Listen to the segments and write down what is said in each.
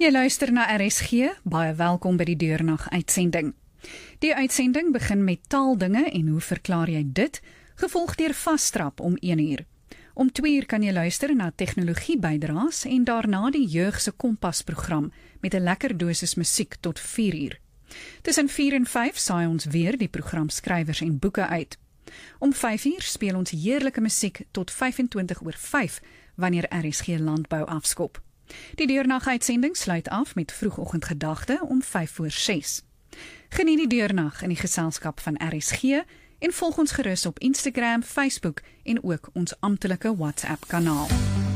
Jy luister na RSG, baie welkom by die Deurnag uitsending. Die uitsending begin met taaldinge en hoe verklaar jy dit, gevolg deur Vastrap om 1:00. Om 2:00 kan jy luister na tegnologie bydraes en daarna die Jeug se Kompas program met 'n lekker dosis musiek tot 4:00. Tussen 4 en 5 saai ons weer die program skrywers en boeke uit. Om 5:00 speel ons heerlike musiek tot 5:25 wanneer RSG Landbou afskop. Die Deurnag uitsending sluit af met vroegoggendgedagte om 5:06. Geniet die Deurnag in die geselskap van RSG en volg ons gerus op Instagram, Facebook en ook ons amptelike WhatsApp kanaal.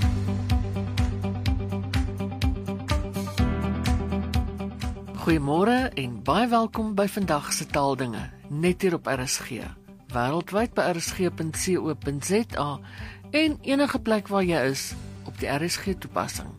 Goeiemôre en baie welkom by vandag se taaldinge, net hier op RSG. Wêreldwyd by rsg.co.za en enige plek waar jy is op die RSG toepassing.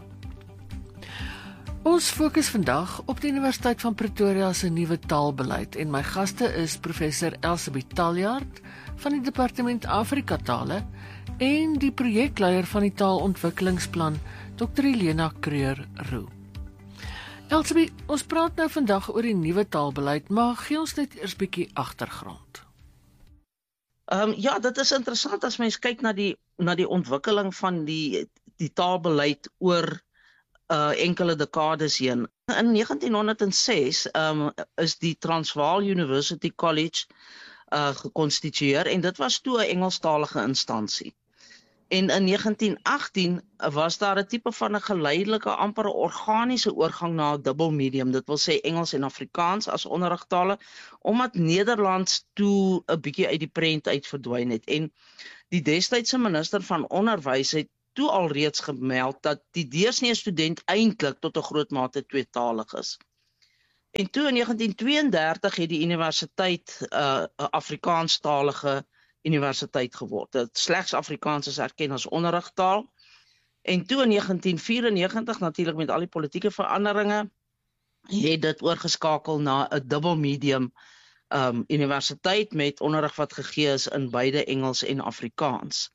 Ons fokus vandag op die Universiteit van Pretoria se nuwe taalbeleid en my gaste is professor Elsabeth Taljaard van die Departement Afrika Tale en die projekleier van die taalontwikkelingsplan Dr. Helena Kreur-Roo. Elsabeth, ons praat nou vandag oor die nuwe taalbeleid, maar gee ons net eers 'n bietjie agtergrond. Ja, dit is interessant as mens kyk na die ontwikkeling van die taalbeleid oor enkele dekades heen. In 1906 is die Transvaal University College gekonstitueer en dit was toe 'n Engelstalige instansie. En in 1918 was daar 'n tipe van 'n geleidelike, amper 'n organiese oorgang na 'n dubbelmedium, dit wil sê Engels en Afrikaans as onderrigtale, omdat Nederlands toe 'n bietjie uit die prent uit verdwyn het. En die destydse minister van onderwys het toe alreeds gemeld dat die deursnee student eintlik tot 'n groot mate tweetalig is. En toe in 1932 het die universiteit 'n Afrikaanstalige universiteit geword. Dit slegs Afrikaans is erken as onderrigtaal. En toe in 1994 natuurlik met al die politieke veranderinge het dit oorgeskakel na 'n dubbelmedium universiteit met onderrig wat gegee is in beide Engels en Afrikaans.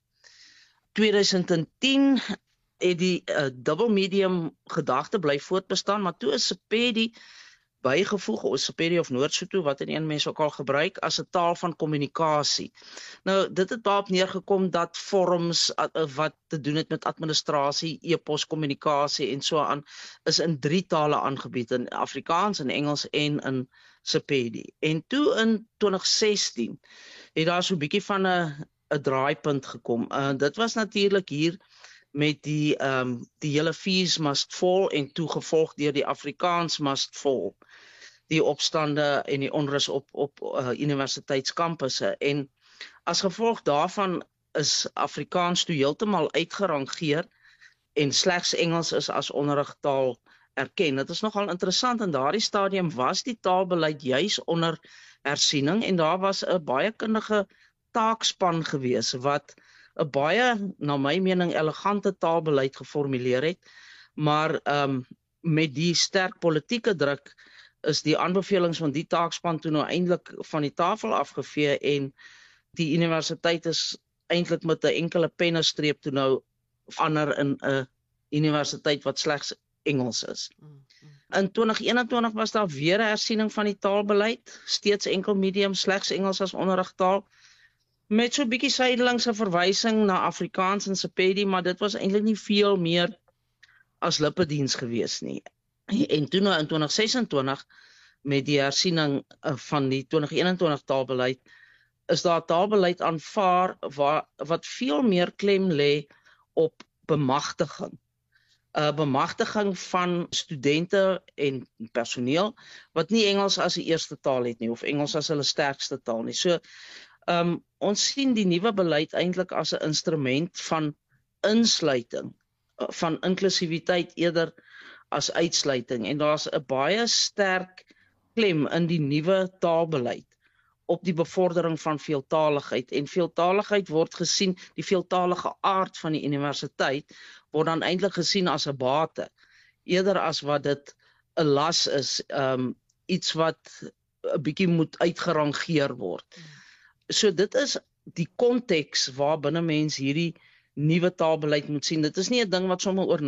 2010 het die dubbelmedium gedagte bly voortbestaan, maar toe is SEPEDI bygevoeg, of SEPEDI of Noord-Sotho, wat in een mens ook al gebruik, as 'n taal van kommunikasie. Nou, dit het daarop neergekom dat forums wat te doen het met administrasie, e-pos kommunikasie en so aan, is in 3 tale aangebied, in Afrikaans, in Engels en in SEPEDI. En toe in 2016 het daar so 'n bietjie van 'n draaipunt gekom. Dit was natuurlik hier met die hele fees must fall en toe gevolg deur die Afrikaans must fall. Die opstande en die onrus op universiteitskampusse. En as gevolg daarvan is Afrikaans toe heeltemal uitgerangeer en slegs Engels is as onderrigtaal erken. Dit is nogal interessant, in daardie stadium was die taalbeleid juis onder hersiening en daar was 'n baie kundige taakspan gewees wat 'n baie, na my mening, elegante taalbeleid geformuleer het, maar met die sterk politieke druk is die aanbevelings van die taakspan toe nou eintlik van die tafel afgevee en die universiteit is eintlik met 'n enkele pennestreep toe nou verander in 'n universiteit wat slegs Engels is. In 2021 was daar weer 'n hersiening van die taalbeleid, steeds enkel medium, slegs Engels as onderrigtaal, met so 'n bietjie sydelingse verwysing na Afrikaans en SEPEDI, maar dit was eintlik nie veel meer as lippediens gewees nie. En toe nou in 2026, met die hersiening van die 2021 taalbeleid, is daar taalbeleid aanvaar wat veel meer klem lê op bemagtiging. Bemagtiging van studente en personeel, wat nie Engels as 'n eerste taal het nie, of Engels as hulle sterkste taal nie. So, ons sien die nuwe beleid eintlik as 'n instrument van insluiting, van inklusiwiteit eerder as uitsluiting. En daar's 'n baie sterk klem in die nuwe taalbeleid op die bevordering van veeltaligheid. En veeltaligheid word gesien, die veeltalige aard van die universiteit, word dan eintlik gesien as 'n bate, eerder as wat dit 'n las is, iets wat 'n bietjie moet uitgerangeer word. So dit is die konteks waar binne mens hierdie nuwe taalbeleid moet sien. Dit is nie 'n ding wat sommer oornag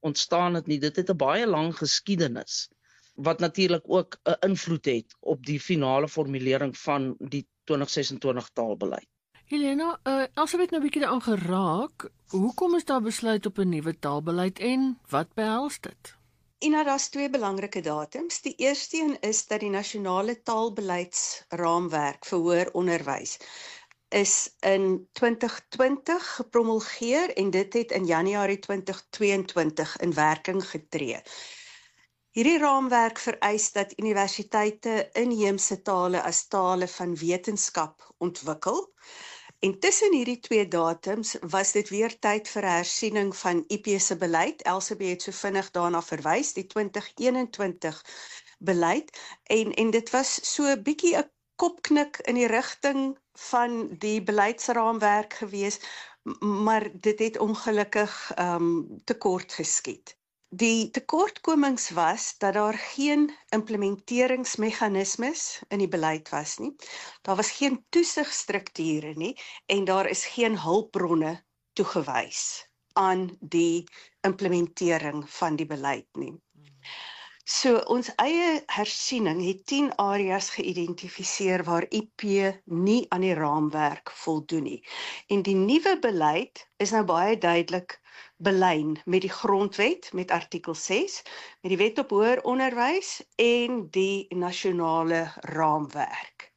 ontstaan het nie. Dit het 'n baie lang geskiedenis wat natuurlik ook 'n invloed het op die finale formulering van die 2026 taalbeleid. Helena, Elsa het nou 'n bietjie daaraan geraak. Hoekom is daar besluit op 'n nuwe taalbeleid en wat behels dit? Ina, daar's twee belangrike datums. Die eerste een is dat die nasionale taalbeleidsraamwerk vir hoër onderwys is in 2020 gepromulgeer en dit het in Januarie 2022 in werking getree. Hierdie raamwerk vereis dat universiteite inheemse tale as tale van wetenskap ontwikkel. En tussen hierdie twee datums was dit weer tyd vir 'n hersiening van IP se beleid. Elsabie het so vinnig daarna verwys, die 2021 beleid. En dit was so 'n bietjie 'n kopknik in die rigting van die beleidsraamwerk gewees, maar dit het ongelukkig tekort geskiet. Die tekortkomings was dat daar geen implementeringsmeganismes in die beleid was nie. Daar was geen toesigstrukture nie en daar is geen hulpbronne toegewys aan die implementering van die beleid nie. So ons eie hersiening het 10 areas geïdentifiseer waar IP nie aan die raamwerk voldoen nie. En die nuwe beleid is nou baie duidelik belyn met die grondwet, met artikel 6, met die wet op hoër onderwys en die nasionale raamwerk.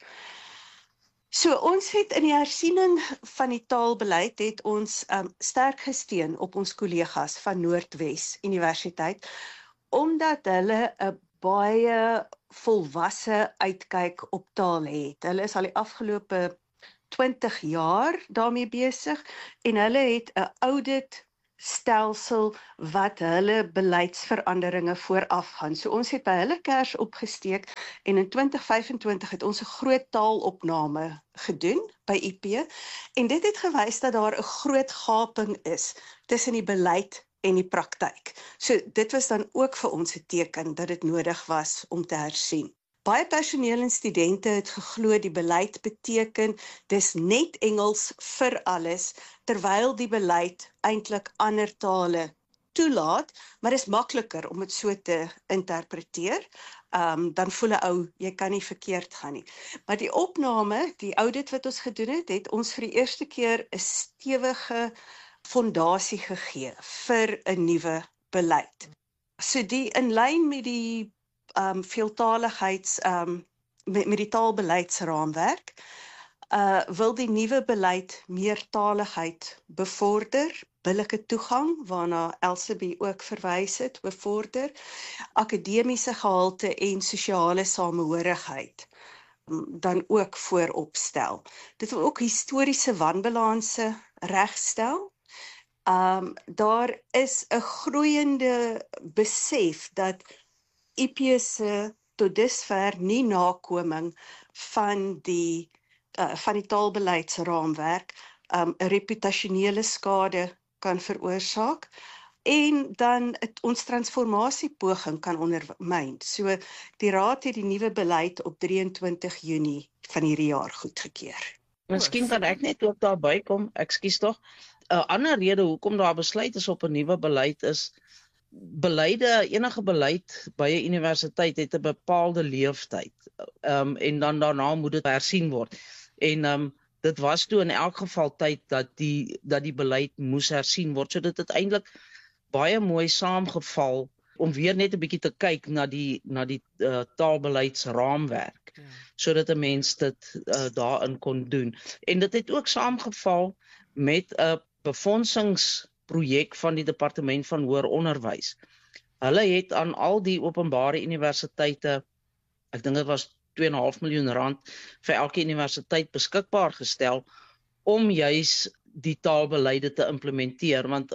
So ons het in die hersiening van die taalbeleid het ons sterk gesteun op ons kollegas van Noordwes Universiteit, omdat hulle 'n baie volwasse uitkyk op taal het. Hulle is al die afgelope 20 jaar daarmee besig en hulle het 'n auditstelsel wat hulle beleidsveranderinge voorafgaan. So ons het by hulle kers opgesteek en in 2025 het ons 'n groot taalopname gedoen by IP en dit het gewys dat daar 'n groot gaping is tussen die beleid en die praktyk. So dit was dan ook vir ons 'n teken dat dit nodig was om te hersien. Baie personeel en studente het geglo die beleid beteken dis net Engels vir alles, terwyl die beleid eintlik ander tale toelaat, maar dis makliker om dit so te interpreteer. Dan voel 'n ou, jy kan nie verkeerd gaan nie. Maar die opname, die audit wat ons gedoen het, het ons vir die eerste keer 'n stewige fondasie gegee vir 'n nuwe beleid. So die in lyn met die veeltaligheids met die taalbeleidsraamwerk wil die nuwe beleid meertaligheid bevorder, billike toegang waarna Elsabie ook verwys het, bevorder, akademiese gehalte en sosiale samehorigheid dan ook voorop stel. Dit wil ook historiese wanbalanse regstel. Daar is 'n groeiende besef dat IP se tot dusver nie nakoming van die taalbeleidsraamwerk 'n reputasionele skade kan veroorsaak en dan ons transformasiepoging kan ondermyn. So die Raad het die nuwe beleid op 23 Junie van hierdie jaar goedgekeur. Miskien kan ek net ook daarby kom, ekskuus tog. 'n Ander rede hoekom daar besluit is op 'n nuwe beleid is enige beleid by 'n universiteit het 'n bepaalde leeftyd. En dan daarna moet dit hersien word. En dit was toe in elk geval tyd dat die beleid moes hersien word. So dit het eintlik baie mooi saamgeval om weer net 'n bietjie te kyk na die taalbeleidsraamwerk, sodat 'n mens dit daarin kon doen. En dit het ook saamgeval met 'n befondsingsprojek van die Departement van Hoër Onderwys. Hulle het aan al die openbare universiteite, ek dink dit was R2,5 miljoen vir elke universiteit beskikbaar gestel om juis die taalbeleide te implementeer, want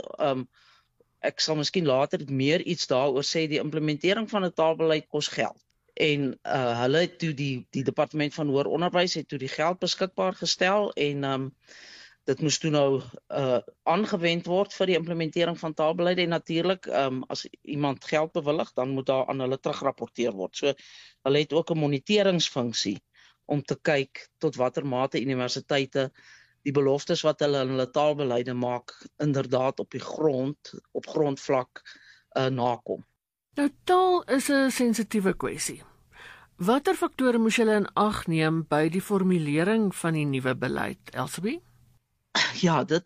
ek sal miskien later meer iets daaroor sê. Die implementering van 'n taalbeleid kos geld. En hulle het toe die Departement van Hoër Onderwys het toe die geld beskikbaar gestel en dit moes toe nou aangewend word vir die implementering van taalbeleide en natuurlik as iemand geld bewillig, dan moet daar aan hulle terugrapporteer word. So hulle het ook 'n moniteringsfunksie om te kyk tot watter mate universiteite die beloftes wat hulle in hulle taalbeleide maak inderdaad op grondvlak nakom. Nou, taal is 'n sensitiewe kwessie. Watter faktore moes julle in ag neem by die formulering van die nuwe beleid, Elsabie? Ja, dit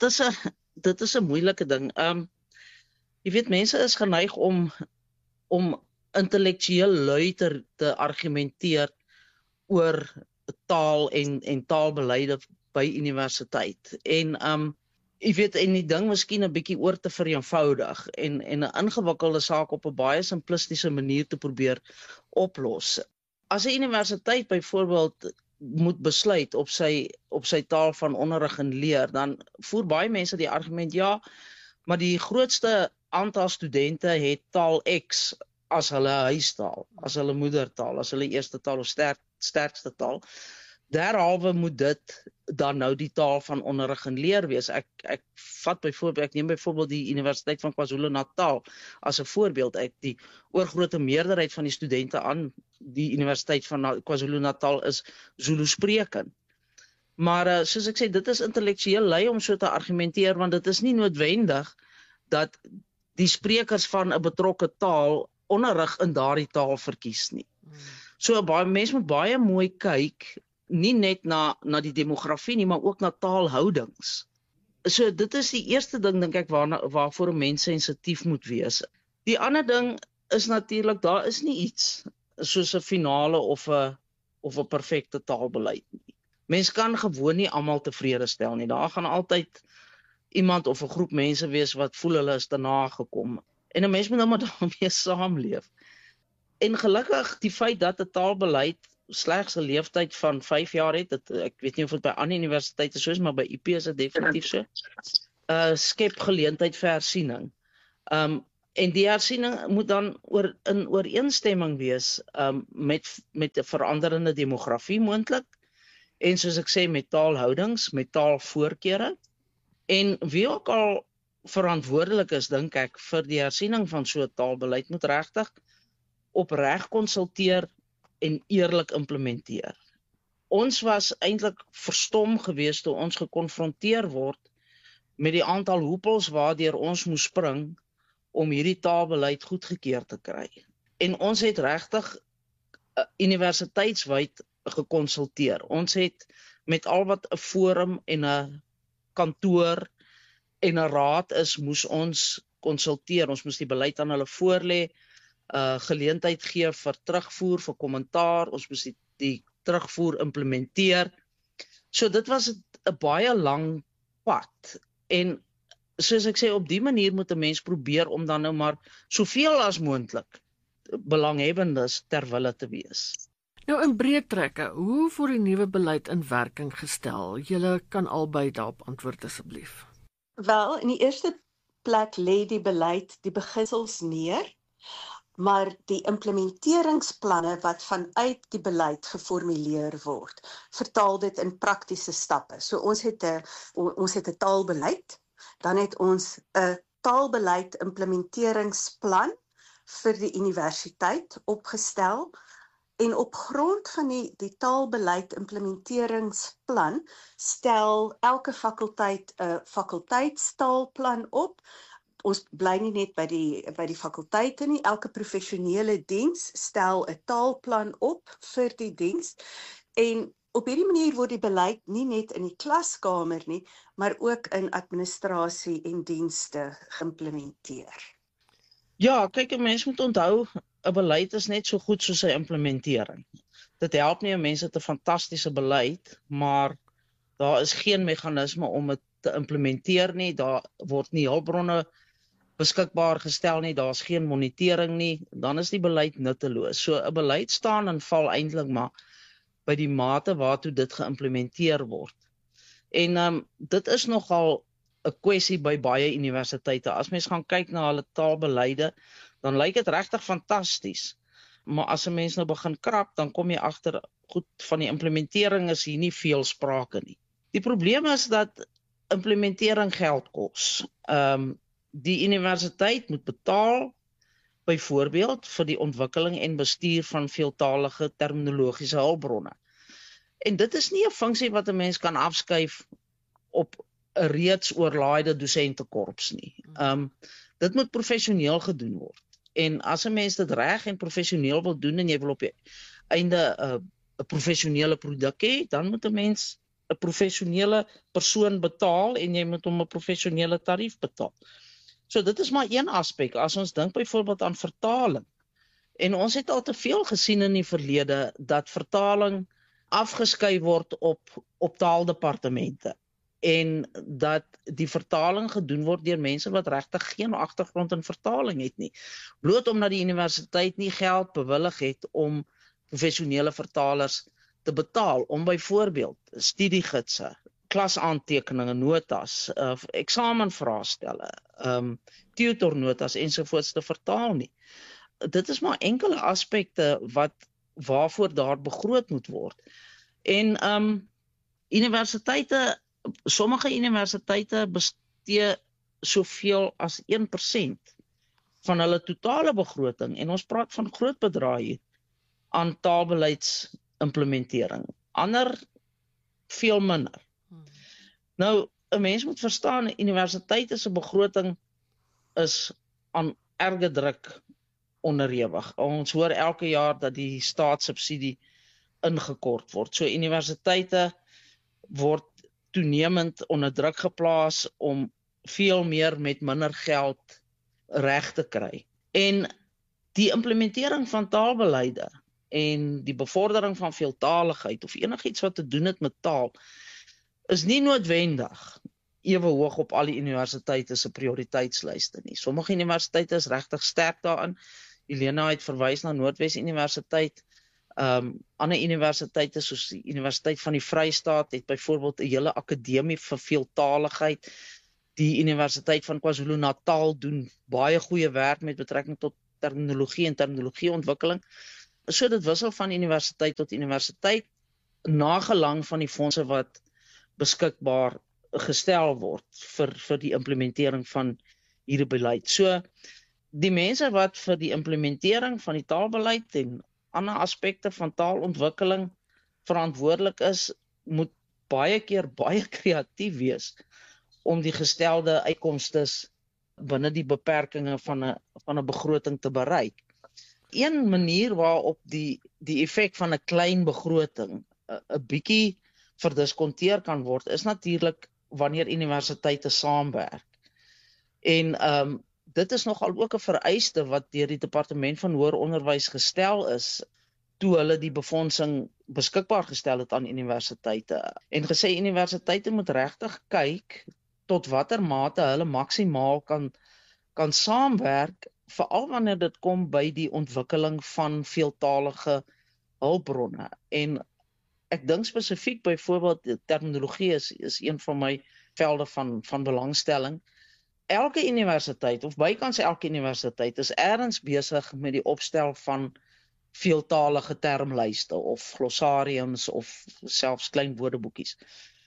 is 'n moeilike ding. Jy weet, mense is geneig om intellektueel lui te argumenteer oor taal en taalbeleide by universiteit. En jy weet, en die ding miskien 'n bietjie oor te vereenvoudig en 'n ingewikkelde saak op 'n baie simplistiese manier te probeer oplos. As 'n universiteit byvoorbeeld moet besluit op sy taal van onderrig en leer, dan voer baie mense die argument, ja, maar die grootste aantal studente het taal X as hulle huistaal, as hulle moedertaal, as hulle eerste taal of sterkste taal. Derhalwe moet dit dan nou die taal van onderrig en leer wees. Ek neem byvoorbeeld die Universiteit van KwaZulu-Natal as 'n voorbeeld. Die oorgrote meerderheid van die studente aan die Universiteit van KwaZulu-Natal is Zulu sprekend. Maar soos ek sê, dit is intellektueel lui om so te argumenteer, want dit is nie noodwendig dat die sprekers van 'n betrokke taal onderrig in daardie taal verkies nie. So mens moet baie mooi kyk, nie net na die demografie nie, maar ook na taalhoudings. So dit is die eerste ding, dink ek, waarvoor 'n mens sensitief moet wees. Die ander ding is natuurlik, daar is nie iets soos 'n finale of 'n perfekte taalbeleid nie. Mens kan gewoon nie almal tevrede stel nie. Daar gaan altyd iemand of 'n groep mense wees wat voel hulle is te nagekom. En 'n mens moet nou maar daarmee saamleef. En gelukkig die feit dat 'n taalbeleid slegs 'n leeftyd van 5 jaar het, ek weet nie of dit by ander universiteite so is, maar by IP is dit definitief so, skep geleentheid vir hersiening. En die hersiening moet dan in ooreenstemming wees met 'n veranderende demografie moontlik, en soos ek sê, met taalhoudings, met taalvoorkeure, en wie ook al verantwoordelik is, dink ek, vir die hersiening van so 'n taalbeleid moet regtig opreg konsulteer en eerlik implementeer. Ons was eintlik verstom geweest toe ons gekonfronteer word met die aantal hoepels waardeur ons moes spring om hierdie taalbeleid goedgekeur te kry. En ons het regtig universiteitswyd gekonsulteer. Ons het met al wat 'n forum en 'n kantoor en 'n raad is, moes ons konsulteer. Ons moes die beleid aan hulle voorlê, geleentheid gee vir terugvoer, vir kommentaar, ons moes die terugvoer implementeer. So dit was 'n baie lang pad. En soos ek sê, op die manier moet 'n mens probeer om dan nou maar soveel as moontlik belanghebbendes ter wille te wees. Nou in breë trekke, hoe word die nuwe beleid in werking gestel? Julle kan albei daarop antwoord asseblief. Wel, in die eerste plek lê die beleid die beginsels neer, maar die implementeringsplanne wat vanuit die beleid geformuleer word, vertaal dit in praktiese stappe. So ons het 'n taalbeleid, dan het ons 'n taalbeleid implementeringsplan vir die universiteit opgestel, en op grond van die taalbeleid implementeringsplan stel elke fakulteit 'n fakulteitstaalplan op. Ons bly nie net by die fakulteite nie, elke professionele diens stel 'n taalplan op vir die diens, en op hierdie manier word die beleid nie net in die klaskamer nie, maar ook in administrasie en dienste geïmplementeer. Ja, kyk, 'n mens moet onthou, 'n beleid is net so goed soos sy implementering. Dit help nie 'n mens het 'n fantastiese beleid, maar daar is geen meganisme om dit te implementeer nie, daar word nie hulpbronne beskikbaar gestel nie, daar's geen monitering nie, dan is die beleid nutteloos. So 'n beleid staan en val eintlik maar by die mate waartoe dit geïmplementeer word. En dit is nogal 'n kwessie by baie universiteite. As mens gaan kyk na hulle taalbeleide, dan lyk dit regtig fantasties. Maar as 'n mens nou begin krap, dan kom jy agter, goed, van die implementering is hier nie veel sprake nie. Die probleem is dat implementering geld kos. Die universiteit moet betaal, byvoorbeeld vir die ontwikkeling en bestuur van veeltalige terminologiese hulpbronne. En dit is nie 'n funksie wat 'n mens kan afskuif op 'n reeds oorlaaide dosentekorps nie. dit moet professioneel gedoen word. En as 'n mens dit reg en professioneel wil doen en jy wil op die einde 'n professionele produk hê, dan moet 'n mens 'n professionele persoon betaal en jy moet hom 'n professionele tarief betaal. So dit is maar een aspek. As ons dink byvoorbeeld aan vertaling, en ons het al te veel gesien in die verlede dat vertaling afgeskei word op taaldepartemente en dat die vertaling gedoen word deur mense wat regtig geen agtergrond in vertaling het nie. Bloot omdat die universiteit nie geld bewillig het om professionele vertalers te betaal, om byvoorbeeld studiegidse, klasaantekeninge, notas, eksamenvraestelle, tutornotas ensovoorts te vertaal nie. Dit is maar enkele aspekte waarvoor daar begroot moet word. En universiteite, sommige universiteite bestee soveel as 1% van hulle totale begroting, en ons praat van groot bedrae hier, aan taalbeleidsimplementering. Ander veel minder. Nou, 'n mens moet verstaan, universiteite se begroting is aan erge druk onderhewig. Ons hoor elke jaar dat die staatssubsidie ingekort word. So universiteite word toenemend onder druk geplaas om veel meer met minder geld reg te kry. En die implementering van taalbeleide en die bevordering van veeltaligheid of enigiets wat te doen het met taal is nie noodwendig ewe hoog op al die universiteite se prioriteitslyste nie. Sommige universiteite is regtig sterk daarin. Elena het verwys na Noordwes Universiteit. Ander universiteite soos die Universiteit van die Vrystaat het byvoorbeeld 'n hele akademie vir veeltaligheid. Die Universiteit van KwaZulu-Natal doen baie goeie werk met betrekking tot terminologie en terminologieontwikkeling. So dit wissel van universiteit tot universiteit, nagelang van die fondse wat beskikbaar gestel word vir die implementering van hierdie beleid. So die mense wat vir die implementering van die taalbeleid en ander aspekte van taalontwikkeling verantwoordelik is, moet baie keer baie kreatief wees om die gestelde uitkomstes binne die beperkings van 'n begroting te bereik. Een manier waarop die effek van 'n klein begroting 'n bietjie verdiskonteer kan word, is natuurlik wanneer universiteite saamwerk. En dit is nogal ook 'n vereiste wat deur die Departement van Hoër Onderwys gestel is toe hulle die befondsing beskikbaar gestel het aan universiteite. En gesê universiteite moet regtig kyk tot watter mate hulle maksimaal kan saamwerk, veral wanneer dit kom by die ontwikkeling van veeltalige hulpbronne. En ek dink spesifiek byvoorbeeld terminologie is een van my velde van belangstelling. Elke universiteit, of bykans elke universiteit, is ergens besig met die opstel van veeltalige termlyste of glossariums of selfs klein woordeboekies.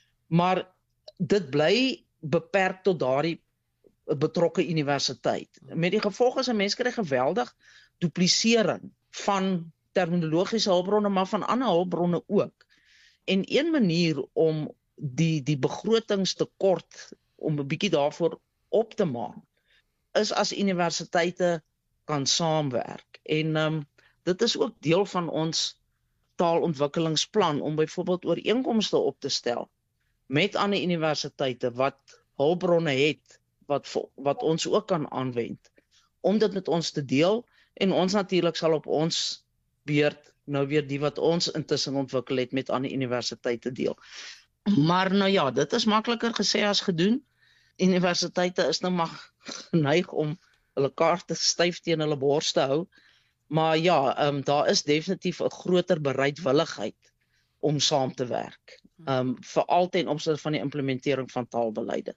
Maar dit bly beperk tot daardie betrokke universiteit. Met die gevolg is 'n mens kry geweldig duplisering van terminologiese hulpbronne, maar van ander hulpbronne ook. En een manier om die begrotingstekort om 'n bietjie daarvoor op te maan, is as universiteite kan saamwerk. En dit is ook deel van ons taalontwikkelingsplan om byvoorbeeld ooreenkomste op te stel met ander universiteite wat hulpbronne het wat ons ook kan aanwend om dit met ons te deel, en ons natuurlik sal op ons beurt nou weer die wat ons intussen ontwikkel het met ander universiteite deel. Maar nou ja, dit is makliker gesê as gedoen. Universiteite is nou maar geneig om hulle kaarte styf teen hulle bors te hou. Maar ja, daar is definitief 'n groter bereidwilligheid om saam te werk. Veral ten opsigte van die implementering van taalbeleide.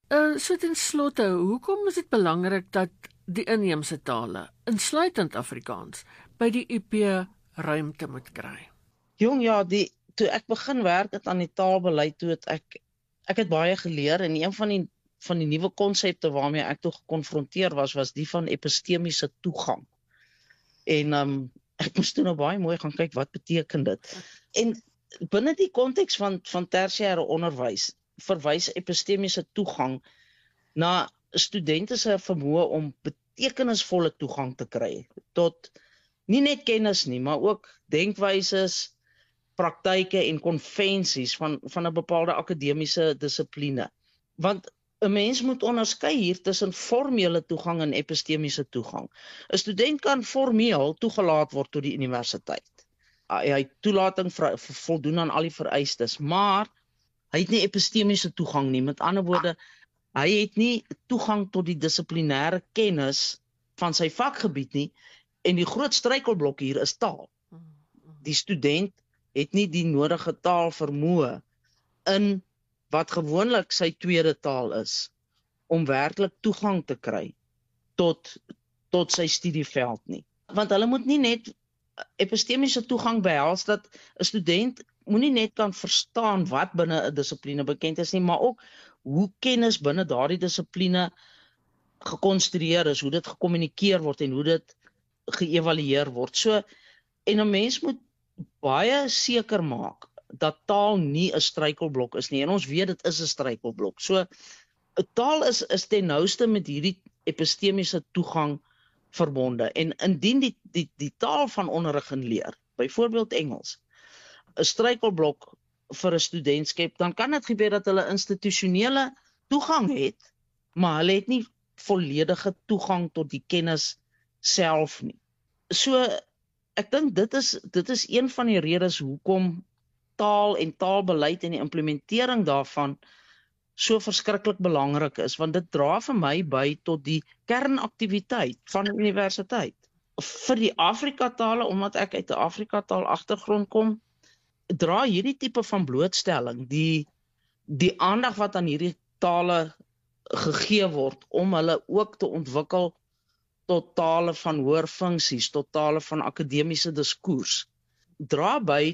So ten slotte, hoekom is dit belangrik dat die inheemse tale, insluitend Afrikaans, by die IP ruimte moet kry? Jong, ja, toe ek begin werk het aan die taalbeleid, toe het ek het baie geleer, en een van die nuwe konsepte waarmee ek toe gekonfronteer was die van epistemiese toegang. En ek moes toe nou baie mooi gaan kyk, wat beteken dit? En binne die konteks van tersiêre onderwys verwys epistemiese toegang na studente se vermoë om betekenisvolle toegang te kry tot nie net kennis nie, maar ook denkwyses, praktyke en konvensies van 'n bepaalde akademiese dissipline. Want 'n mens moet onderskei hier tussen formele toegang en epistemiese toegang. 'n Student kan formeel toegelaat word tot die universiteit. Hy het toelating voldoen aan al die vereistes, maar hy het nie epistemiese toegang nie. Met ander woorde, hy het nie toegang tot die dissiplinêre kennis van sy vakgebied nie, en die groot struikelblok hier is taal. Die student het nie die nodige taalvermoë in wat gewoonlik sy tweede taal is, om werklik toegang te kry tot sy studieveld nie. Want hulle moet nie net epistemiese toegang behels dat 'n student moenie net kan verstaan wat binne 'n dissipline bekend is nie, maar ook hoe kennis binne daardie dissipline gekonstrueer is, hoe dit gekommunikeer word en hoe dit geëvalueer word. So, en 'n mens moet baie seker maak dat taal nie 'n struikelblok is nie, en ons weet dit is 'n struikelblok. So, 'n taal is ten nouste met hierdie epistemiese toegang verbonde, en indien die taal van onderrig en leer, byvoorbeeld Engels, 'n struikelblok vir 'n student skep, dan kan dit gebeur dat hulle institusionele toegang het, maar hulle het nie volledige toegang tot die kennis self nie. So, ek dink dit is een van die redes hoekom taal en taalbeleid en die implementering daarvan so verskriklik belangrik is, want dit dra vir my by tot die kernaktiwiteit van die universiteit. Vir die Afrikatale, omdat ek uit 'n Afrikataal agtergrond kom, dra hierdie tipe van blootstelling, die aandag wat aan hierdie tale gegee word, om hulle ook te ontwikkel tot tale van hoër funksies, tot tale van akademiese diskurs, dra by